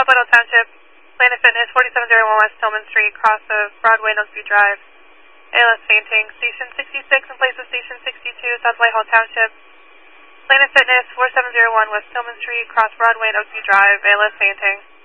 Whittle Township, Planet Fitness, 4701 West Tillman Street, cross of Broadway and Oakview Drive. ALS fainting. Station 66 in place of Station 62, South Whitehall Township. Planet Fitness, 4701 West Tillman Street, cross Broadway and Oakview Drive. ALS fainting.